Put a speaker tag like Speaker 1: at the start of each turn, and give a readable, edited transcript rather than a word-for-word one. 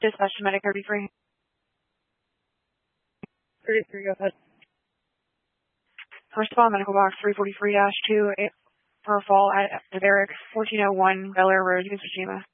Speaker 1: Dispatch to Medic 33.
Speaker 2: 33, go ahead.
Speaker 1: First of all, medical box 343-2 for a fall at Derrick, 1401 Bel Air Road, East Tsushima.